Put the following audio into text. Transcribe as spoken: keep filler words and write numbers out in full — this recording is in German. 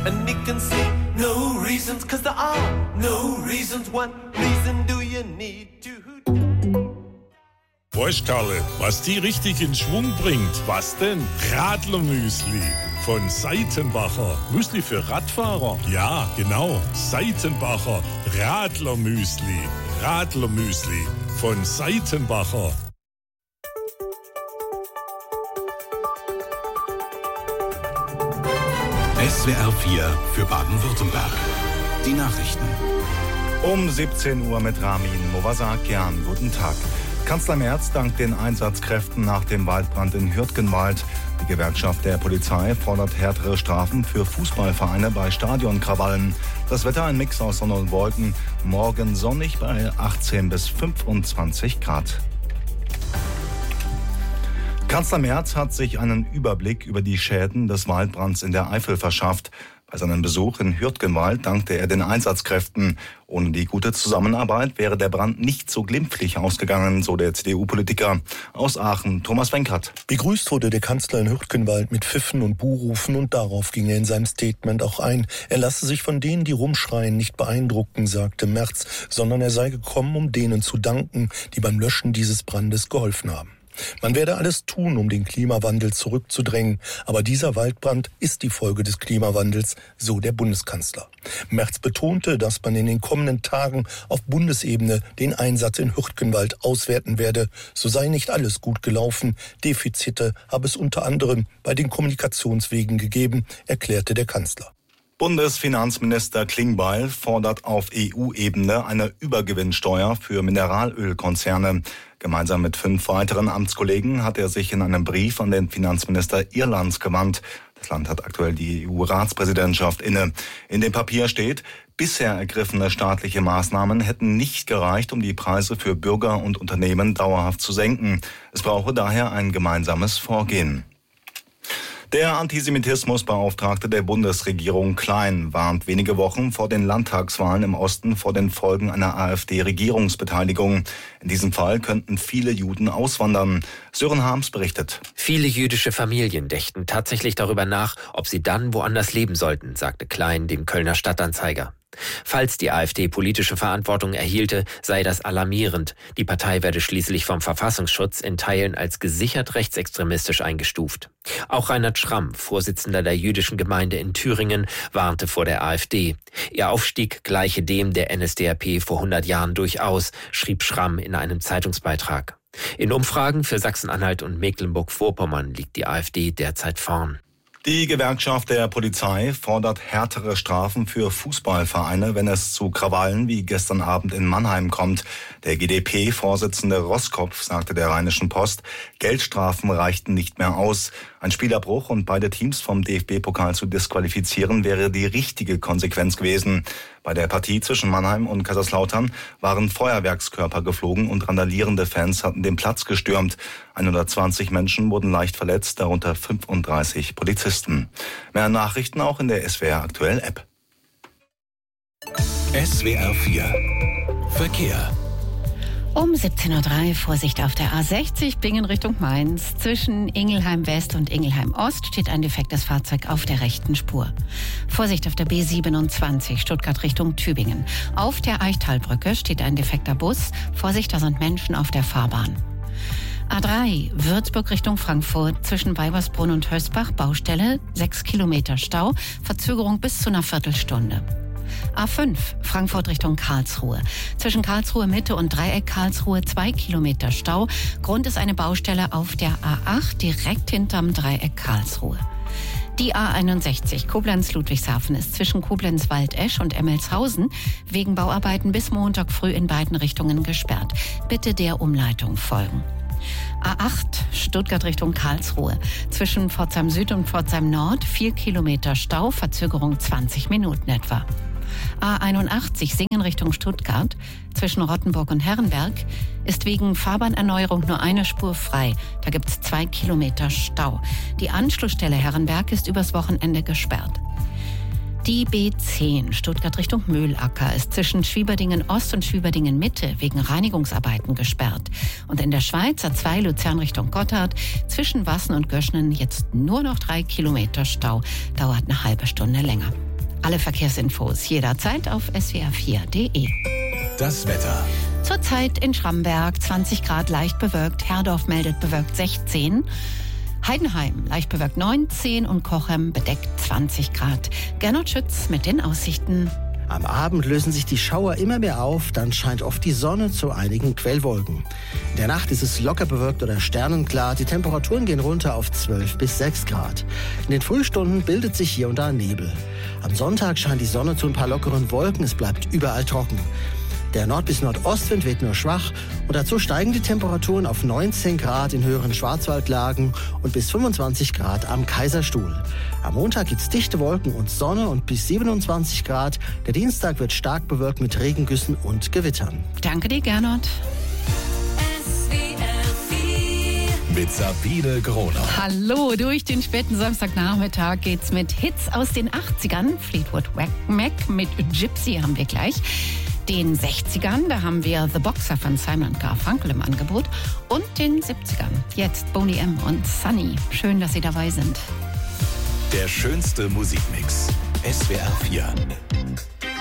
and he can see no reasons, cause there are no reasons. What reason do you need to? Weißt Karle, was die richtig in Schwung bringt? Was denn? Radlermüsli von Seitenbacher. Müsli für Radfahrer? Ja, genau. Seitenbacher Radlermüsli. Radlermüsli von Seitenbacher. S W R vier für Baden-Württemberg. Die Nachrichten. Um siebzehn Uhr mit Ramin Movasakian. Guten Tag. Kanzler Merz dankt den Einsatzkräften nach dem Waldbrand in Hürtgenwald. Die Gewerkschaft der Polizei fordert härtere Strafen für Fußballvereine bei Stadionkrawallen. Das Wetter ein Mix aus Sonne und Wolken. Morgen sonnig bei achtzehn bis fünfundzwanzig Grad. Kanzler Merz hat sich einen Überblick über die Schäden des Waldbrands in der Eifel verschafft. Bei seinem Besuch in Hürtgenwald dankte er den Einsatzkräften. Ohne die gute Zusammenarbeit wäre der Brand nicht so glimpflich ausgegangen, so der C D U-Politiker. Aus Aachen, Thomas Wenkert. Begrüßt wurde der Kanzler in Hürtgenwald mit Pfiffen und Buhrufen und darauf ging er in seinem Statement auch ein. Er lasse sich von denen, die rumschreien, nicht beeindrucken, sagte Merz, sondern er sei gekommen, um denen zu danken, die beim Löschen dieses Brandes geholfen haben. Man werde alles tun, um den Klimawandel zurückzudrängen. Aber dieser Waldbrand ist die Folge des Klimawandels, so der Bundeskanzler. Merz betonte, dass man in den kommenden Tagen auf Bundesebene den Einsatz in Hürtgenwald auswerten werde. So sei nicht alles gut gelaufen. Defizite habe es unter anderem bei den Kommunikationswegen gegeben, erklärte der Kanzler. Bundesfinanzminister Klingbeil fordert auf E U-Ebene eine Übergewinnsteuer für Mineralölkonzerne. Gemeinsam mit fünf weiteren Amtskollegen hat er sich in einem Brief an den Finanzminister Irlands gewandt. Das Land hat aktuell die E U-Ratspräsidentschaft inne. In dem Papier steht, bisher ergriffene staatliche Maßnahmen hätten nicht gereicht, um die Preise für Bürger und Unternehmen dauerhaft zu senken. Es brauche daher ein gemeinsames Vorgehen. Der Antisemitismusbeauftragte der Bundesregierung Klein warnt wenige Wochen vor den Landtagswahlen im Osten vor den Folgen einer AfD-Regierungsbeteiligung. In diesem Fall könnten viele Juden auswandern. Sören Harms berichtet. Viele jüdische Familien dächten tatsächlich darüber nach, ob sie dann woanders leben sollten, sagte Klein dem Kölner Stadtanzeiger. Falls die AfD politische Verantwortung erhielte, sei das alarmierend. Die Partei werde schließlich vom Verfassungsschutz in Teilen als gesichert rechtsextremistisch eingestuft. Auch Reinhard Schramm, Vorsitzender der jüdischen Gemeinde in Thüringen, warnte vor der AfD. Ihr Aufstieg gleiche dem der N S D A P vor hundert Jahren durchaus, schrieb Schramm in einem Zeitungsbeitrag. In Umfragen für Sachsen-Anhalt und Mecklenburg-Vorpommern liegt die AfD derzeit vorn. Die Gewerkschaft der Polizei fordert härtere Strafen für Fußballvereine, wenn es zu Krawallen wie gestern Abend in Mannheim kommt. Der G D P-Vorsitzende Roskopf sagte der Rheinischen Post, Geldstrafen reichten nicht mehr aus. Ein Spielabbruch und beide Teams vom D F B-Pokal zu disqualifizieren wäre die richtige Konsequenz gewesen. Bei der Partie zwischen Mannheim und Kaiserslautern waren Feuerwerkskörper geflogen und randalierende Fans hatten den Platz gestürmt. hundertzwanzig Menschen wurden leicht verletzt, darunter fünfunddreißig Polizisten. Mehr Nachrichten auch in der S W R Aktuell App. S W R vier Verkehr. Um siebzehn Uhr drei Vorsicht auf der A sechzig Bingen Richtung Mainz. Zwischen Ingelheim West und Ingelheim Ost steht ein defektes Fahrzeug auf der rechten Spur. Vorsicht auf der B siebenundzwanzig Stuttgart Richtung Tübingen. Auf der Eichtalbrücke steht ein defekter Bus. Vorsicht, da sind Menschen auf der Fahrbahn. A drei Würzburg Richtung Frankfurt. Zwischen Weibersbrunn und Hösbach Baustelle. sechs Kilometer Stau. Verzögerung bis zu einer Viertelstunde. A fünf Frankfurt Richtung Karlsruhe. Zwischen Karlsruhe Mitte und Dreieck Karlsruhe zwei Kilometer Stau. Grund ist eine Baustelle auf der A acht direkt hinterm Dreieck Karlsruhe. Die A einundsechzig Koblenz-Ludwigshafen ist zwischen Koblenz-Waldesch und Emmelshausen wegen Bauarbeiten bis Montag früh in beiden Richtungen gesperrt. Bitte der Umleitung folgen. A acht Stuttgart Richtung Karlsruhe. Zwischen Pforzheim Süd und Pforzheim Nord vier Kilometer Stau, Verzögerung zwanzig Minuten etwa. A einundachtzig Singen Richtung Stuttgart. Zwischen Rottenburg und Herrenberg ist wegen Fahrbahnerneuerung nur eine Spur frei. Da gibt es zwei Kilometer Stau. Die Anschlussstelle Herrenberg ist übers Wochenende gesperrt. Die B zehn Stuttgart Richtung Mühlacker ist zwischen Schwieberdingen Ost und Schwieberdingen Mitte wegen Reinigungsarbeiten gesperrt. Und in der Schweiz A zwei Luzern Richtung Gotthard zwischen Wassen und Göschnen jetzt nur noch drei Kilometer Stau. Dauert eine halbe Stunde länger. Alle Verkehrsinfos jederzeit auf s w r vier punkt d e. Das Wetter. Zurzeit in Schramberg zwanzig Grad leicht bewölkt, Herdorf meldet bewölkt sechzehn, Heidenheim leicht bewölkt neunzehn und Cochem bedeckt zwanzig Grad. Gernot Schütz mit den Aussichten. Am Abend lösen sich die Schauer immer mehr auf, dann scheint oft die Sonne zu einigen Quellwolken. In der Nacht ist es locker bewölkt oder sternenklar, die Temperaturen gehen runter auf zwölf bis sechs Grad. In den Frühstunden bildet sich hier und da Nebel. Am Sonntag scheint die Sonne zu ein paar lockeren Wolken, es bleibt überall trocken. Der Nord- bis Nordostwind weht nur schwach und dazu steigen die Temperaturen auf neunzehn Grad in höheren Schwarzwaldlagen und bis fünfundzwanzig Grad am Kaiserstuhl. Am Montag gibt's dichte Wolken und Sonne und bis siebenundzwanzig Grad. Der Dienstag wird stark bewölkt mit Regengüssen und Gewittern. Danke dir, Gernot. Mit Sabine Gronau. Hallo, durch den späten Samstagnachmittag geht's mit Hits aus den achtzigern. Fleetwood Mac mit Gypsy haben wir gleich. Den sechzigern, da haben wir The Boxer von Simon und Garfunkel im Angebot. Und den siebzigern, jetzt Boney M. und Sunny. Schön, dass Sie dabei sind. Der schönste Musikmix. S W R vier.